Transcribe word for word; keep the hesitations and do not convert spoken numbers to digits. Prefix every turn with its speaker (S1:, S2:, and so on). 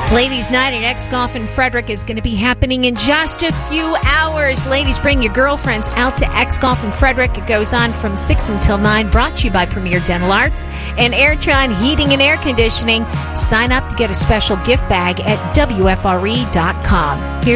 S1: Ladies' Night at X Golf in Frederick is going to be happening in just a few hours. Ladies, bring your girlfriends out to X Golf in Frederick. It goes on from six until nine. Brought to you by Premier Dental Arts and Airtron Heating and Air Conditioning. Sign up to get a special gift bag at W F R E dot com. Here's